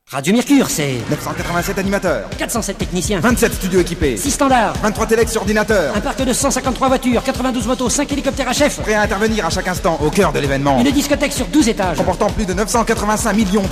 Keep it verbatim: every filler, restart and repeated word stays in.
Radio Mercure, c'est neuf cent quatre-vingt-sept animateurs, quatre cent sept techniciens, vingt-sept studios équipés, six standards, vingt-trois téléx sur ordinateur, un parc de cent cinquante-trois voitures, quatre-vingt-douze motos, cinq hélicoptères à chef, prêts à intervenir à chaque instant au cœur de l'événement, une discothèque sur douze étages, comportant plus de neuf cent quatre-vingt-cinq millions de